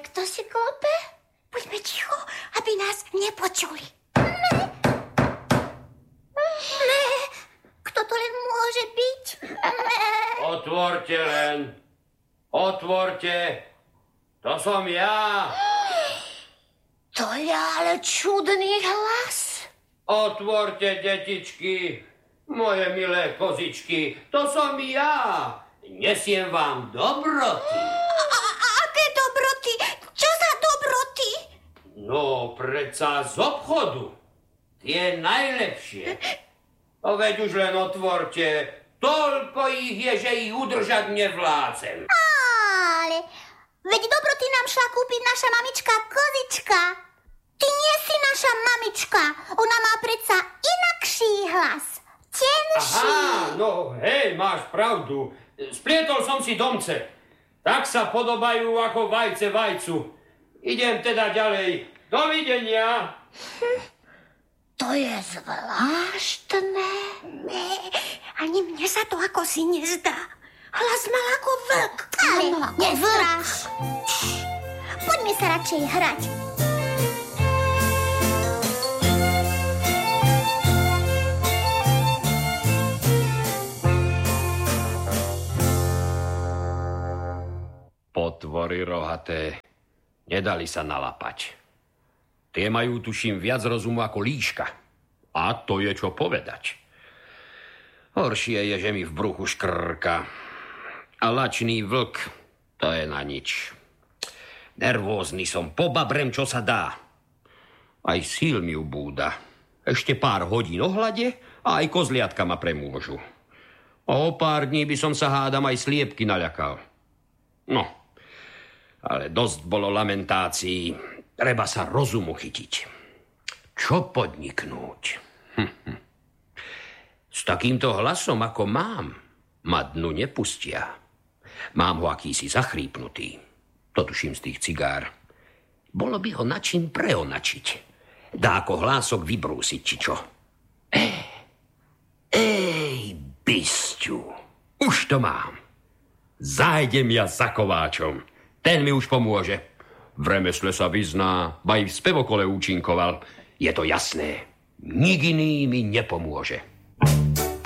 kto si klope? Buďme ticho, aby nás nepočuli. Kto to len môže byť? Otvorte len. Otvorte. To som ja. To je ale čudný hlas. Otvorte, detičky. Moje milé kozičky. To som ja. Nesiem vám dobroty. Aké dobroty? Čo za dobroty? No, predsa z obchodu. Tie najlepšie. Veď už len otvorte. Toľko ich je, že ich udržať nevládzem. Ale veď dobroty nám šla kúpiť naša mamička Kozička. Ty nie si naša mamička. Ona má predsa inakší hlas. Tenší. Aha, no hej, máš pravdu. Splietol som si domce. Tak sa podobajú ako vajce vajcu. Idem teda ďalej. Dovidenia. To je zvláštne. Ani mne sa to ako si nezdá. Hlas mal ako vlk. Ale nestraš. Poďme sa radšej hrať. Potvory rohaté. Nedali sa nalapať. Tie majú, tuším, viac rozumu ako líška. A to je čo povedať. Horšie je, že mi v bruchu škrka. A lačný vlk, to je na nič. Nervózny som, pobabrem, čo sa dá. Aj síl mi ubúda. Ešte pár hodín ohľade a aj kozliatka ma premôžu. O pár dní by som sa hádam aj sliepky naľakal. No, ale dosť bolo lamentácií. Treba sa rozumu chytiť. Čo podniknúť? S takýmto hlasom, ako mám, ma dnu nepustia. Mám ho akýsi zachrípnutý. To tuším z tých cigár. Bolo by ho načím preonačiť. Dá ako hlások vybrúsiť, či čo. Ej, bysťu. Už to mám. Zájdem ja za kováčom. Ten mi už pomôže. V remesle sa vyzná, aj v spevokole účinkoval. Je to jasné. Nik iný mi nepomôže.